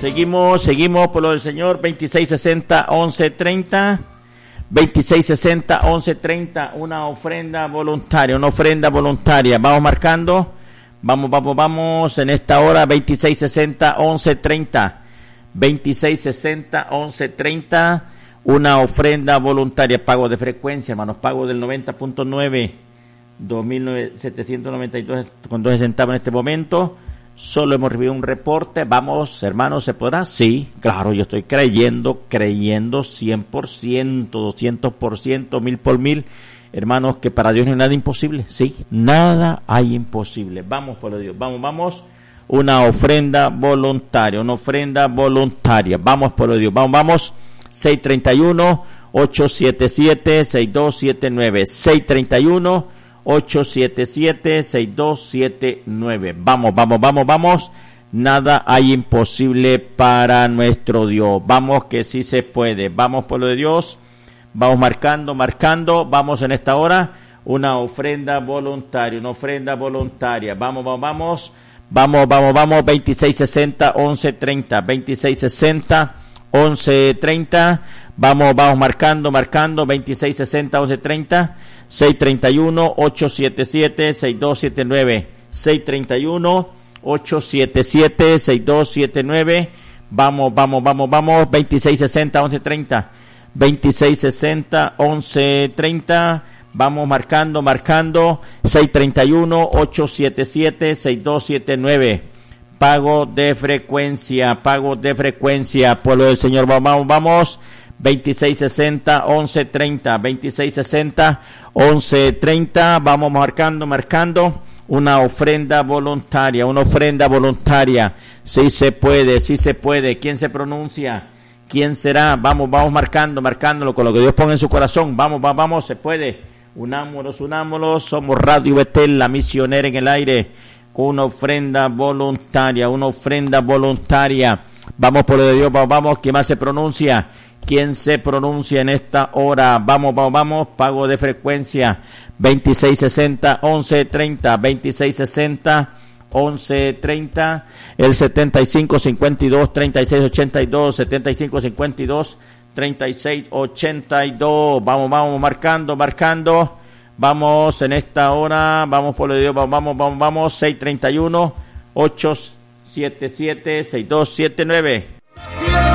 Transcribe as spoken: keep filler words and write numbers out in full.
Seguimos, seguimos por lo del Señor. Veintiséis sesenta, once treinta. veintiséis sesenta, once treinta. Una ofrenda voluntaria, una ofrenda voluntaria. Vamos marcando. Vamos, vamos, vamos. En esta hora, veintiséis sesenta, once treinta. veintiséis sesenta, once treinta. Una ofrenda voluntaria. Pago de frecuencia, hermanos. Pago del noventa punto nueve. dos mil setecientos noventa y dos con doce centavos en este momento. Solo hemos recibido un reporte. Vamos, hermanos, ¿se podrá? Sí, claro, yo estoy creyendo, creyendo cien por ciento, doscientos por ciento, mil por mil. Hermanos, que para Dios no hay nada imposible. Sí, nada hay imposible. Vamos, por Dios, vamos, vamos. Una ofrenda voluntaria, una ofrenda voluntaria. Vamos, por Dios, vamos, vamos. seis treinta y uno, ocho siete siete, seis dos siete nueve. seis treinta y uno, ocho siete siete, seis dos siete nueve. Vamos, vamos, vamos, vamos. Nada hay imposible para nuestro Dios. Vamos que sí se puede. Vamos, pueblo de Dios. Vamos marcando, marcando. Vamos en esta hora. Una ofrenda voluntaria, una ofrenda voluntaria. Vamos, vamos, vamos. Vamos, vamos, vamos. veintiséis sesenta, once treinta. veintiséis sesenta, once treinta. Vamos, vamos marcando, marcando. veintiséis sesenta, once treinta. seis treinta y uno, ocho siete siete, seis dos siete nueve. seis treinta y uno, ocho siete siete, seis dos siete nueve. Vamos, vamos, vamos, vamos. veintiséis sesenta, once treinta. veintiséis sesenta, once treinta. Vamos marcando, marcando. seis treinta y uno, ocho siete siete, seis dos siete nueve. Pago de frecuencia, pago de frecuencia. Pueblo del Señor, vamos, vamos. veintiséis sesenta, once treinta. veintiséis sesenta, once treinta. Vamos marcando, marcando. Una ofrenda voluntaria, una ofrenda voluntaria. Sí se puede, sí se puede. ¿Quién se pronuncia? ¿Quién será? Vamos, vamos marcando, marcándolo con lo que Dios ponga en su corazón. Vamos, vamos, vamos, se puede. Unámonos, unámonos. Somos Radio Betel, la misionera en el aire, con una ofrenda voluntaria, una ofrenda voluntaria. Vamos por lo de Dios, vamos, vamos. ¿Quién más se pronuncia? ¿Quién se pronuncia en esta hora? Vamos, vamos, vamos. Pago de frecuencia. veintiséis sesenta, once treinta. veintiséis sesenta, once treinta. El setenta y cinco cincuenta y dos, treinta y seis ochenta y dos. setenta y cinco cincuenta y dos, treinta y seis ochenta y dos. Vamos, vamos, marcando, marcando. Vamos en esta hora. Vamos por lo de Dios. Vamos, vamos, vamos, vamos. seis treinta y uno, ocho siete siete, seis dos siete nueve.